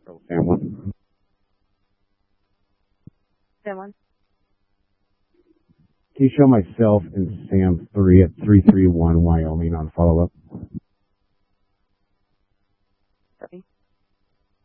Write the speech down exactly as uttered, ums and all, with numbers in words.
Sam one. Sam one. Can you show myself and Sam three at three three one Wyoming on follow up?